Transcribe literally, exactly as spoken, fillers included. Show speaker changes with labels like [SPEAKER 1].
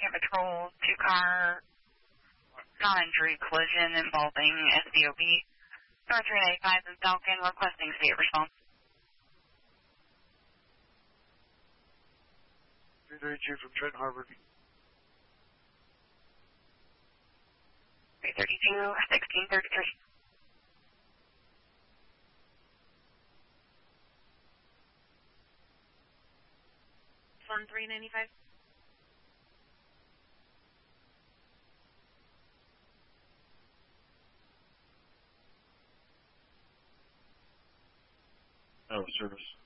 [SPEAKER 1] Camp Patrol, two-car non-injury collision involving S V O B. North three ninety-five and Falcon requesting state response.
[SPEAKER 2] three thirty-two from Trenton Harbor.
[SPEAKER 1] three thirty-two, sixteen thirty-three.
[SPEAKER 3] Sun three ninety-five.
[SPEAKER 2] Oh, service.